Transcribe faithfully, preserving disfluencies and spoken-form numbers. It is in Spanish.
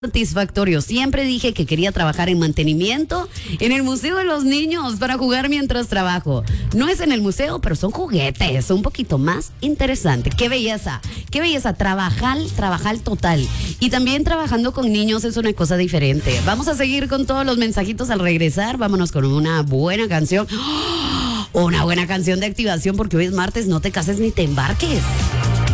satisfactorio. Siempre dije que quería trabajar en mantenimiento en el Museo de los Niños para jugar mientras trabajo. No es en el museo, pero son juguetes, un poquito más interesante. Qué belleza, qué belleza. Trabajar, trabajar total. Y también trabajando con niños es una cosa diferente. Vamos a seguir con todos los mensajitos al regresar. Vámonos con una buena canción. ¡Oh! Una buena canción de activación porque hoy es martes, no te cases ni te embarques.